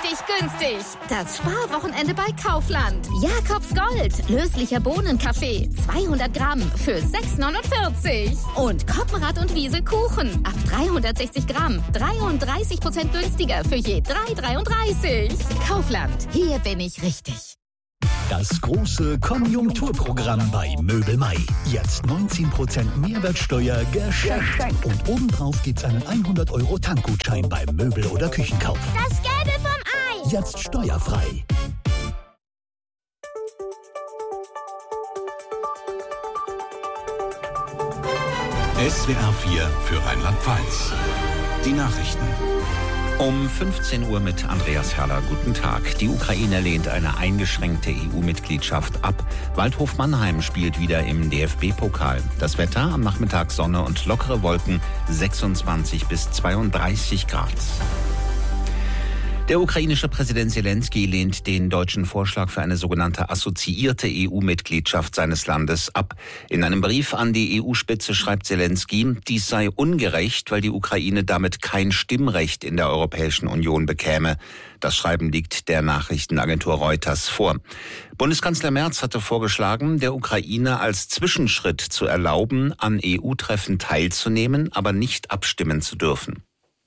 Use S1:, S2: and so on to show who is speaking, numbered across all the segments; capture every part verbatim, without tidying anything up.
S1: richtig günstig. Das Sparwochenende bei Kaufland. Jakobs Gold. Löslicher Bohnenkaffee. zweihundert Gramm für sechs neunundvierzig. Und Koppenrad und Wiese Kuchen. Ab dreihundertsechzig Gramm. dreiunddreißig Prozent günstiger für je drei dreiunddreißig. Kaufland. Hier bin ich richtig.
S2: Das große Konjunkturprogramm bei Möbel Mai. Jetzt neunzehn Prozent Mehrwertsteuer geschenkt. Und obendrauf gibt's einen hundert Euro Tankgutschein beim Möbel- oder Küchenkauf.
S3: Das Gelbe vom Ei.
S2: Jetzt steuerfrei.
S4: S W R vier für Rheinland-Pfalz. Die Nachrichten.
S5: Um fünfzehn Uhr mit Andreas Herrler. Guten Tag. Die Ukraine lehnt eine eingeschränkte E U-Mitgliedschaft ab. Waldhof Mannheim spielt wieder im D F B-Pokal. Das Wetter: am Nachmittag Sonne und lockere Wolken, sechsundzwanzig bis zweiunddreißig Grad. Der ukrainische Präsident Zelensky lehnt den deutschen Vorschlag für eine sogenannte assoziierte E U-Mitgliedschaft seines Landes ab. In einem Brief an die E U-Spitze schreibt Zelensky, dies sei ungerecht, weil die Ukraine damit kein Stimmrecht in der Europäischen Union bekäme. Das Schreiben liegt der Nachrichtenagentur Reuters vor. Bundeskanzler Merz hatte vorgeschlagen, der Ukraine als Zwischenschritt zu erlauben, an E U-Treffen teilzunehmen, aber nicht abstimmen zu dürfen.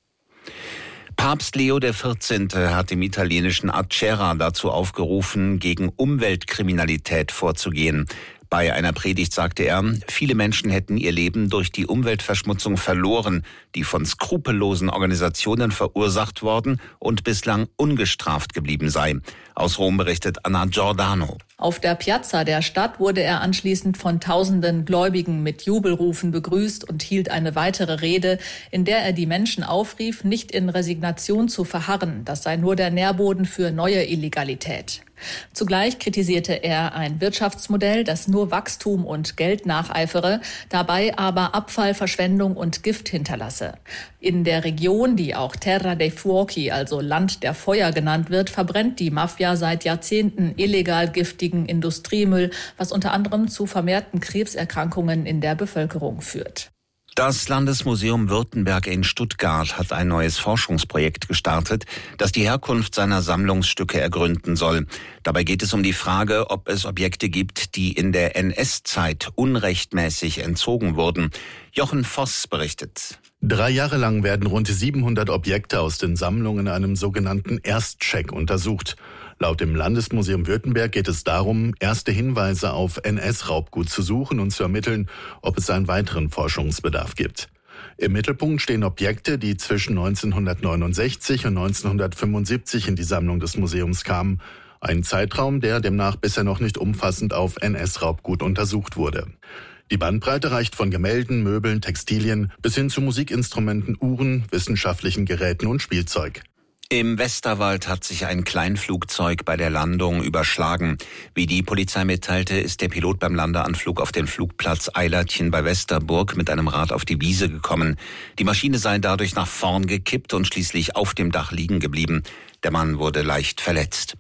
S5: Papst Leo der vierzehnte hat im italienischen Acerra dazu aufgerufen, gegen Umweltkriminalität vorzugehen. Bei einer Predigt sagte er, viele Menschen hätten ihr Leben durch die Umweltverschmutzung verloren, die von skrupellosen Organisationen verursacht worden und bislang ungestraft geblieben sei. Aus Rom berichtet Anna Giordano.
S6: Auf der Piazza der Stadt wurde er anschließend von tausenden Gläubigen mit Jubelrufen begrüßt und hielt eine weitere Rede, in der er die Menschen aufrief, nicht in Resignation zu verharren. Das sei nur der Nährboden für neue Illegalität. Zugleich kritisierte er ein Wirtschaftsmodell, das nur Wachstum und Geld nacheifere, dabei aber Abfall, Verschwendung und Gift hinterlasse. In der Region, die auch Terra dei Fuochi, also Land der Feuer genannt wird, verbrennt die Mafia seit Jahrzehnten illegal giftigen Industriemüll, was unter anderem zu vermehrten Krebserkrankungen in der Bevölkerung führt.
S5: Das Landesmuseum Württemberg in Stuttgart hat ein neues Forschungsprojekt gestartet, das die Herkunft seiner Sammlungsstücke ergründen soll. Dabei geht es um die Frage, ob es Objekte gibt, die in der N S-Zeit unrechtmäßig entzogen wurden. Jochen Voss berichtet.
S7: Drei Jahre lang werden rund siebenhundert Objekte aus den Sammlungen in einem sogenannten Erstcheck untersucht. Laut dem Landesmuseum Württemberg geht es darum, erste Hinweise auf N S-Raubgut zu suchen und zu ermitteln, ob es einen weiteren Forschungsbedarf gibt. Im Mittelpunkt stehen Objekte, die zwischen neunzehnhundertneunundsechzig und neunzehnhundertfünfundsiebzig in die Sammlung des Museums kamen. Ein Zeitraum, der demnach bisher noch nicht umfassend auf N S-Raubgut untersucht wurde. Die Bandbreite reicht von Gemälden, Möbeln, Textilien bis hin zu Musikinstrumenten, Uhren, wissenschaftlichen Geräten und Spielzeug.
S5: Im Westerwald hat sich ein Kleinflugzeug bei der Landung überschlagen. Wie die Polizei mitteilte, ist der Pilot beim Landeanflug auf den Flugplatz Eilertchen bei Westerburg mit einem Rad auf die Wiese gekommen. Die Maschine sei dadurch nach vorn gekippt und schließlich auf dem Dach liegen geblieben. Der Mann wurde leicht verletzt.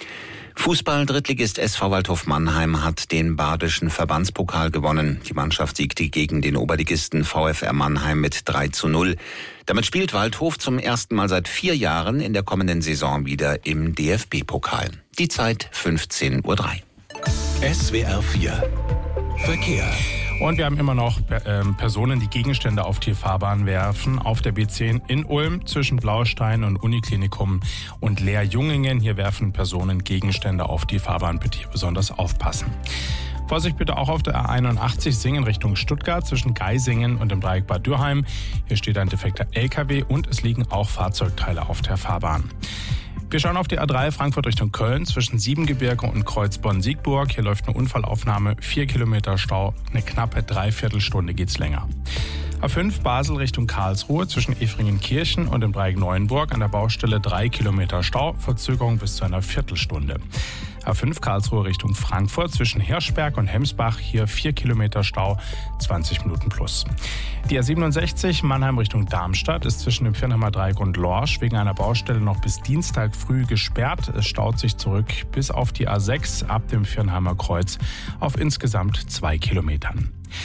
S5: Fußball-Drittligist S V Waldhof Mannheim hat den badischen Verbandspokal gewonnen. Die Mannschaft siegte gegen den Oberligisten V f R Mannheim mit drei zu null. Damit spielt Waldhof zum ersten Mal seit vier Jahren in der kommenden Saison wieder im D F B-Pokal. Die Zeit fünfzehn Uhr drei.
S4: S W R vier Verkehr.
S8: Und wir haben immer noch äh, Personen, die Gegenstände auf die Fahrbahn werfen. Auf der B zehn in Ulm zwischen Blaustein und Uniklinikum und Leer-Jungingen. Hier werfen Personen Gegenstände auf die Fahrbahn. Bitte hier besonders aufpassen. Vorsicht bitte auch auf der A einundachtzig Singen Richtung Stuttgart zwischen Geisingen und dem Dreieck Bad Dürheim. Hier steht ein defekter L K W und es liegen auch Fahrzeugteile auf der Fahrbahn. Wir schauen auf die A drei Frankfurt Richtung Köln zwischen Siebengebirge und Kreuzborn-Siegburg. Hier läuft eine Unfallaufnahme, vier Kilometer Stau, eine knappe Dreiviertelstunde geht's länger. A fünf Basel Richtung Karlsruhe zwischen Efringen-Kirchen und dem Dreieck Neuenburg an der Baustelle drei Kilometer Stau, Verzögerung bis zu einer Viertelstunde. A fünf Karlsruhe Richtung Frankfurt zwischen Hirschberg und Hemsbach, hier vier Kilometer Stau, zwanzig Minuten plus. Die A siebenundsechzig Mannheim Richtung Darmstadt ist zwischen dem Viernheimer Dreieck und Lorsch wegen einer Baustelle noch bis Dienstag früh gesperrt. Es staut sich zurück bis auf die A sechs ab dem Viernheimer Kreuz auf insgesamt zwei Kilometern.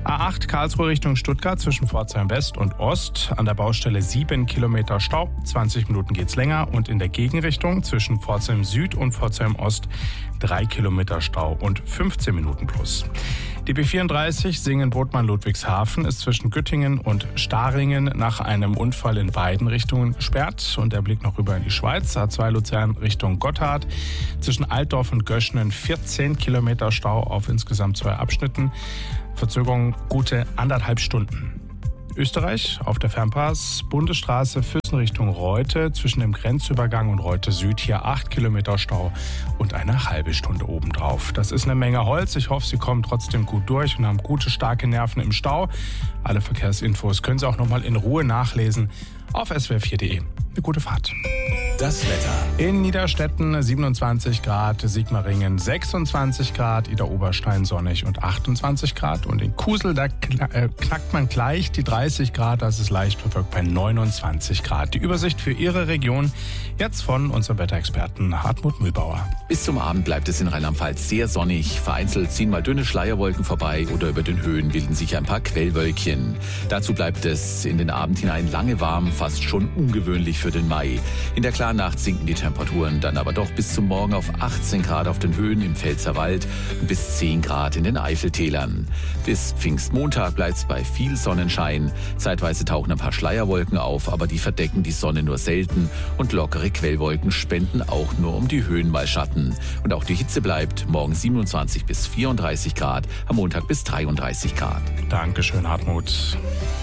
S8: A acht Karlsruhe Richtung Stuttgart zwischen Pforzheim West und Ost. An der Baustelle sieben Kilometer Stau, zwanzig Minuten geht's länger. Und in der Gegenrichtung zwischen Pforzheim Süd und Pforzheim Ost drei Kilometer Stau und fünfzehn Minuten plus. Die B vierunddreißig Singen-Bodman-Ludwigshafen ist zwischen Güttingen und Staringen nach einem Unfall in beiden Richtungen gesperrt. Und der Blick noch rüber in die Schweiz. A zwei Luzern Richtung Gotthard. Zwischen Altdorf und Göschenen vierzehn Kilometer Stau auf insgesamt zwei Abschnitten. Verzögerung gute anderthalb Stunden. Österreich auf der Fernpass Bundesstraße Füssen Richtung Reute zwischen dem Grenzübergang und Reute Süd hier acht Kilometer Stau und eine halbe Stunde obendrauf. Das ist eine Menge Holz. Ich hoffe, Sie kommen trotzdem gut durch und haben gute, starke Nerven im Stau. Alle Verkehrsinfos können Sie auch nochmal in Ruhe nachlesen auf s w r vier punkt d e. Eine gute Fahrt.
S4: Das Wetter.
S8: In Niederstetten siebenundzwanzig Grad, Sigmaringen sechsundzwanzig Grad, Idar-Oberstein sonnig und achtundzwanzig Grad. Und in Kusel, da knackt man gleich die dreißig Grad, das ist leicht bewölkt bei neunundzwanzig Grad. Die Übersicht für Ihre Region jetzt von unserem Wetterexperten Hartmut Mühlbauer.
S9: Bis zum Abend bleibt es in Rheinland-Pfalz sehr sonnig. Vereinzelt ziehen mal dünne Schleierwolken vorbei oder über den Höhen bilden sich ein paar Quellwölkchen. Dazu bleibt es in den Abend hinein lange warm, fast schon ungewöhnlich für den Mai. In der klaren Nacht sinken die Temperaturen dann aber doch bis zum Morgen auf achtzehn Grad auf den Höhen im Pfälzerwald und bis zehn Grad in den Eifeltälern. Bis Pfingstmontag bleibt es bei viel Sonnenschein. Zeitweise tauchen ein paar Schleierwolken auf, aber die verdecken die Sonne nur selten und lockere Quellwolken spenden auch nur um die Höhen mal Schatten. Und auch die Hitze bleibt, morgen siebenundzwanzig bis vierunddreißig Grad, am Montag bis dreiunddreißig Grad.
S8: Dankeschön, Hartmut.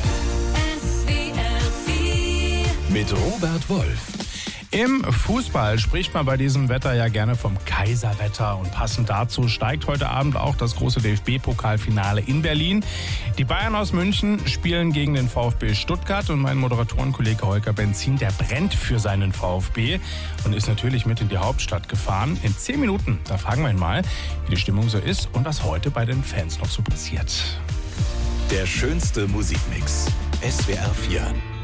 S4: Mit Robert Wolf.
S8: Im Fußball spricht man bei diesem Wetter ja gerne vom Kaiserwetter und passend dazu steigt heute Abend auch das große D F B-Pokalfinale in Berlin. Die Bayern aus München spielen gegen den VfB Stuttgart und mein Moderatorenkollege Holger Benzin, der brennt für seinen VfB und ist natürlich mit in die Hauptstadt gefahren. In zehn Minuten, da fragen wir ihn mal, wie die Stimmung so ist und was heute bei den Fans noch so passiert.
S4: Der schönste Musikmix. S W R vier.